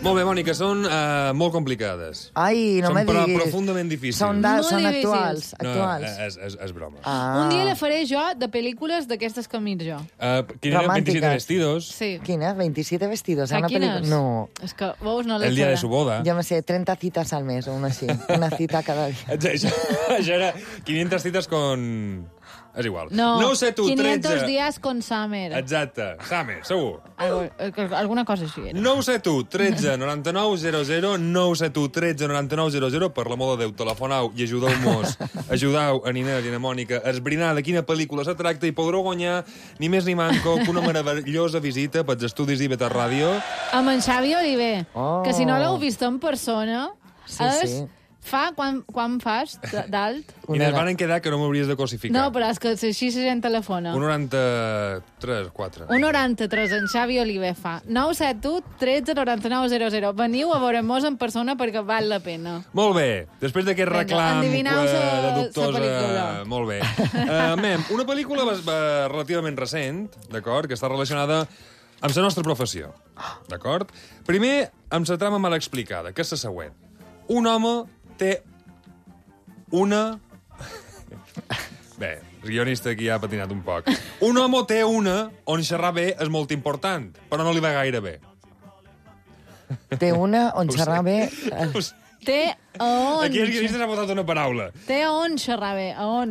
Molt bé, Mònica, són molt complicades. Ai, no me diguis. Són profundament difícils. Són actuals. No, és broma. Un dia la faré jo de pel·lícules d'aquestes que miro jo. Quin era 27 vestidos? Sí. Quina? 27 vestidos. Saps quines? No. És que, veus, no l'he El dia de su boda. Jo me sé 30 citas al mes, o una així. Una cita cada dia. Això era 500 cites con... És igual. No, ho sé tu, 500 13. días con Summer. Exacte. Summer, segur. Alguna cosa així era. No ho sé tu, 13 99 00, no ho sé tu, 13 99 00, per l'amor de Déu, telefonau i ajudeu-nos, ajudeu a Inés i a Mònica a esbrinar de quina pel·lícula se tracta i podreu guanyar ni més ni manco que una meravellosa visita pels estudis d'Ibeta Ràdio. Amb en Xavi Oliver, Oh. que si no l'heu vist en persona... Sí. Fa, quan fas d'alt? Inés, van quedar que no m'hauries de cosificar. No, però és que així se gent telefona. Un 93, 4. Un 93, en Xavi Oliver fa. 971 13 99 00. Veniu a veure-nos en persona perquè val la pena. Molt bé. Després d'aquest reclam endevineu de sa dubtosa... pel·lícula. Molt bé. Mem, una pel·lícula relativament recent, d'acord, que està relacionada amb la nostra professió, d'acord? Primer, amb la trama mal explicada, que és la següent. Un home té una... Bé, el guionista aquí ha patinat un poc. Un home té una on xerrar bé és molt important, però no li va gaire bé. Té una on xerrar bé... Té a on... Aquí el guionista s'ha votat una paraula. Té a on xerrar bé, a on.